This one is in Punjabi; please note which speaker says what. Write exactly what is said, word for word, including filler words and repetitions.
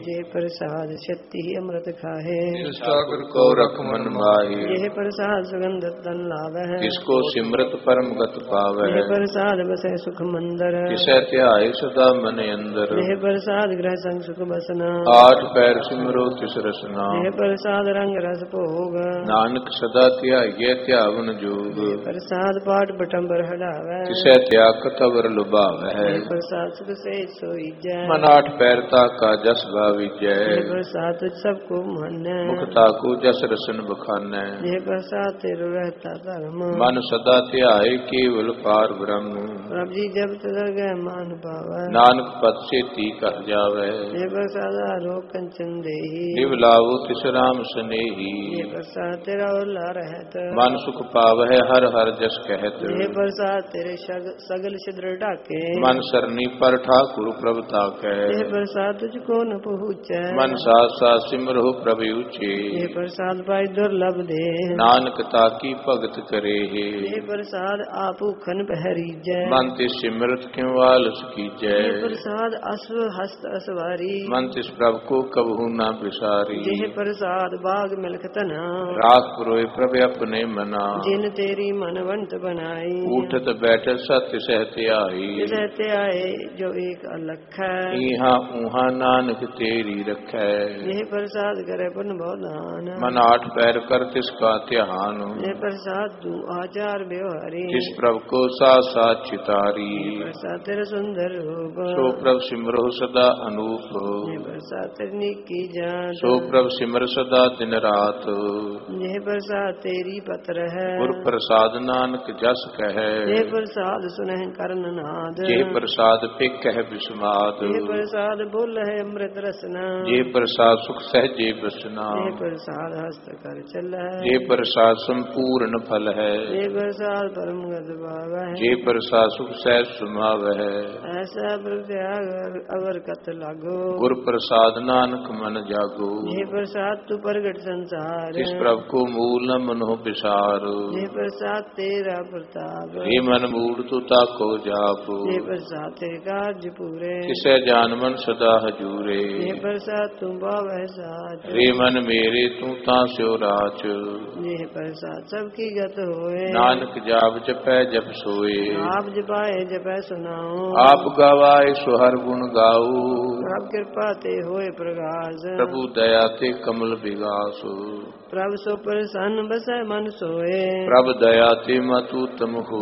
Speaker 1: ਜੇ ਪ੍ਰਸਾਦ ਛੱਤੀ ਅੰਮ੍ਰਿਤ ਖਾਹੇ
Speaker 2: ਜਿਸ ਸਾਗਰ ਕੋ ਰਖ ਮਨ ਮਾਹੀ
Speaker 1: ਜੇ ਪ੍ਰਸਾਦ ਸੁਗੰਧਿਤ ਤਨ ਲਾਵਹਿ
Speaker 2: ਜਿਸ ਕੋ ਸਿਮਰਤ ਪਰਮ ਗਤ ਪਾਵੈ
Speaker 1: ਜੇ ਪ੍ਰਸਾਦ ਬਸੈ ਸੁਖ ਮੰਦਰ
Speaker 2: ਤਿਸੈ ਧਿਆਏ ਸਦਾ ਮਨ ਅੰਦਰ
Speaker 1: ਜੇ ਪ੍ਰਸਾਦ ਗ੍ਰਹਿ ਸੰਗ ਸੁਖ ਬਸਨਾ
Speaker 2: ਆਠ ਪੈਰ ਸਿਮਰੋ ਤਿਸ ਰਸਨਾ
Speaker 1: ਜੇ ਪ੍ਰਸਾਦ ਰੰਗ ਰਸ ਭੋਗ
Speaker 2: ਨਾਨਕ ਸਦਾ ਧਿਆਈਐ ਧਿਆਵਨ ਜੋਗ
Speaker 1: ਪ੍ਰਸਾਦ ਪਾਠ ਬਟੰਬਰ ਹਲਾਵੈ
Speaker 2: ਤਿਸੈ ਧਿਆਕ ਤਵਰ ਲੁਭਾਵੈ
Speaker 1: ਜੇ ਪ੍ਰਸਾਦ ਸੁਖ ਸੇ ਸੋਈਜੈ
Speaker 2: ਮਨ ਆਠ ਪੈਰ ਤਾਕਾ ਜਸ ਭਾਵੀਜੈ
Speaker 1: ਜੇ ਪ੍ਰਸਾਦ ਤੁਝ ਸਭ ਕੋ ਮਾਨੈ
Speaker 2: ਮੁਖ ਤਾਕੂ ਜਸ ਰਸਨ ਬਖਾਨੈ
Speaker 1: ਜੇ ਪ੍ਰਸਾਦ ਤੇਰੋ ਰਹਤਾ ਧਰਮ
Speaker 2: ਮਨ ਸਦਾ ਧਿਆਏ ਕੇਵਲ ਪਾਰ ਬ੍ਰਹਮ
Speaker 1: ਪ੍ਰਭ ਜੀ ਜਬ ਤਦਰ ਗਏ ਮਾਨ ਪਾਵੈ
Speaker 2: ਨਾਨਕ ਪਦ ਸੇਤੀ ਕਰ ਜਾਵੈ
Speaker 1: ਜੇ ਪ੍ਰਸਾਦ ਆਲੋਕ ਕੰਚਨ ਦੇਹੀ
Speaker 2: ਨਿਵ ਲਾਵੋ ਤਿਸ ਰਾਮ ਸਨੇਹੀ
Speaker 1: ਜੇ ਪ੍ਰਸਾਦ ਤੇਰਾ ਓਲਾ ਰਹਿਤ
Speaker 2: ਮਨ ਸੁਖ ਪਾਵਹਿ ਹਰ ਹਰ ਜਸ ਕਹਿਤ
Speaker 1: ਜੇ ਪ੍ਰਸਾਦ ਤੇਰੇ ਸ਼ਗ- ਸਗਲ ਛਿਦਰ ਢਾਕੇ
Speaker 2: ਮਨ ਸਰਨੀ ਪਰ ਠਾਕੁਰ ਪ੍ਰਭ ਤਾਕੈ
Speaker 1: ਜੇ ਪ੍ਰਸਾਦ ਤੁਝ ਕੋ ਨ ਪਹੁੰਚੈ
Speaker 2: ਮਨ ਸਾਥ ਸਾਥ ਸਿਮਰਹੁ ਪ੍ਰਭ ਉਚੇ
Speaker 1: ਜੇ ਪ੍ਰਸਾਦ ਪਾਈ ਦੁਰਲਭ ਦੇ
Speaker 2: ਨਾਨਕ ਤਾਕੀ ਭਗਤ ਕਰੇ
Speaker 1: ਜੇ ਪ੍ਰਸਾਦ ਆਪ ਭੂਖਨ ਪਹਿਰੀਜੈ
Speaker 2: ਮਨ ਤੇ ਸਿਮਰਤ ਕਿਉ ਆਲਸ ਕੀਜੈ
Speaker 1: ਜੇ ਪ੍ਰਸਾਦ ਅਸਵ ਹਸਤ ਅਸਵਾਰੀ
Speaker 2: ਮਨ ਤਿਸ ਪ੍ਰਭ ਕੋ ਕਬਹੂ ਨਾ ਵਿਸਾਰੀ
Speaker 1: ਜੇ ਪ੍ਰਸਾਦ ਬਾਗ ਮਿਲਖ ਧਨਾ
Speaker 2: ਰਾਖ ਪਰੋਏ ਪ੍ਰਭ ਆਪਣੇ ਮਨਾ
Speaker 1: ਜਿਨ ਤੇਰੀ ਮਨਵੰਤ ਬਨਾਈ
Speaker 2: ਉਠਤ ਬੈਠਤ ਸਤਿ ਸਹਿ ਧਿਆਈ
Speaker 1: ਜਿਸੈ ਤੇ ਆਏ ਜੋ ਏਕ ਅਲਖ ਹੈ
Speaker 2: ਈਹਾ ਊਹਾ ਨਾਨਕ ਤੇਰੀ ਰਖੈ
Speaker 1: ਜੇ ਪ੍ਰਸਾਦ ਕਰੇ ਪੁਨ ਬੋਦਾਨ
Speaker 2: ਮਨ ਆਠ ਪੈਰ ਕਰ ਤਿਸ ਕਾ ਧਿਆਨ
Speaker 1: ਜੇ ਪ੍ਰਸਾਦ ਤੂੰ ਆਚਾਰ ਵਿਵਹਾਰੀ
Speaker 2: ਤਿਸ ਪ੍ਰਭ ਕੋ ਸਾਥ ਸਾਥ ਚਿਤਾਰੀ
Speaker 1: ਪ੍ਰਸਾਦ ਤੇਰੇ ਸੁੰਦਰ ਰੂਪ
Speaker 2: ਸੋ ਪ੍ਰਭ ਸਿਮਰਹੁ ਸਦਾ ਅਨੂਪ
Speaker 1: ਜੇ ਪ੍ਰਸਾਦ ਤੇਰੀ ਨੀਕੀ ਜਾਤ
Speaker 2: ਸੋ ਪ੍ਰਭ ਸਿਮਰ ਸਦਾ ਦਿਨ ਰਾਤ
Speaker 1: ਜੇ ਪ੍ਰਸਾਦ ਤੇਰੀ ਪਤਰ ਹੈ
Speaker 2: ਗੁਰ ਪ੍ਰਸਾਦ ਨਾਨਕ ਜਸ ਕਹੈ
Speaker 1: ਜੇ ਪ੍ਰਸਾਦ ਸੁਨਹਿ ਕਰਨ ਨਾਦ
Speaker 2: ਜੇ ਪ੍ਰਸਾਦ ਪਿਕਹਿ ਬਿਸਮਾਦ
Speaker 1: ਜੇ ਪ੍ਰਸਾਦ ਬੋਲ ਹੈ ਅੰਮ੍ਰਿਤ ਰਸਨਾ
Speaker 2: ਜੇ ਪ੍ਰਸਾਦ ਸੁਖ ਸਹਿਜੇ ਬਸਨਾ
Speaker 1: ਜੇ ਪ੍ਰਸਾਦ ਹਸਤ ਕਰ ਚੱਲੈ
Speaker 2: ਜੇ ਪ੍ਰਸਾਦ ਸੰਪੂਰਨ ਫਲ ਹੈ
Speaker 1: ਜੇ ਪ੍ਰਸਾਦ ਪਰਮ ਗਤ ਭਾਵੈ
Speaker 2: ਜੇ ਪ੍ਰਸਾਦ ਸੁਖ ਸਹਿਜ ਸੁਮਾਵਹਿ
Speaker 1: ਐਸਾ ਪ੍ਰਤਿਆਗ ਅਵਰ ਕਤ ਲਾਗੋ
Speaker 2: ਗੁਰ ਪ੍ਰਸਾਦ ਨਾਨਕ ਮਨ ਜਾਗੋ
Speaker 1: ਜੇ ਪ੍ਰਸਾਦ ਤੂ ਪ੍ਰਗਟ ਸੰਸਾਰ
Speaker 2: ਤਿਸ ਪ੍ਰਭ ਕੋ ਮੂਲ ਨ ਮਨੋ ਵਿਸਾਰ
Speaker 1: ਜੇ ਪ੍ਰਸਾਦ ਤੇਰਾ ਪ੍ਰਤਾਪ
Speaker 2: ਏ ਮਨ ਮੂੜ ਤੂ ਤਾਕੋ ਜਾਪ
Speaker 1: ਜੇ ਪ੍ਰਸਾਦ ਤੇਰੇ ਕਾਰਜ ਪੂਰੇ
Speaker 2: ਕਿਸੈ ਜਾਨ ਮਨ ਸਦਾ ਹਜੂਰੇ
Speaker 1: ਜੇ ਪ੍ਰਸਾਦ ਤੂੰ ਭਾਵੈ ਸਾਚ
Speaker 2: ਰੇ ਮਨ ਮੇਰੇ ਤੂੰ ਤਾਂ ਸਿਉ ਰਾਚ
Speaker 1: ਜੇ ਪ੍ਰਸਾਦ ਸਭ ਕੀ ਗਤ ਹੋਏ
Speaker 2: ਨਾਨਕ ਜਾਪ ਜਪੈ ਜਪ ਸੋਏ
Speaker 1: ਆਪ ਜਪਾਏ ਜਪੈ ਸੁਨਾਓ
Speaker 2: ਆਪ ਗਵਾਏ ਸੋ ਹਰ ਗੁਣ ਗਾਊ
Speaker 1: ਪ੍ਰਭ ਕਿਰਪਾ ਤੇ ਹੋਏ ਪ੍ਰਗਾਸ
Speaker 2: ਪ੍ਰਭੂ ਦਇਆ ਤੇ ਕਮਲ ਵਿਗਾਸ
Speaker 1: ਪ੍ਰਭ ਸੋ ਪ੍ਰਸੰਨ ਬਸੈ ਮਨ ਸੋਏ
Speaker 2: ਪ੍ਰਭ ਦਇਆ ਤੇ ਮਤ ਉਤਮ ਹੋ